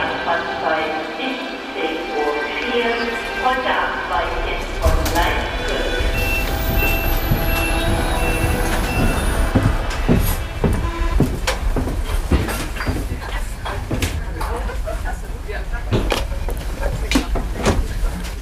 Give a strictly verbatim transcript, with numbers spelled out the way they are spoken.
Bahnfahrtzeit ist zehn Uhr vier, heute Abend bei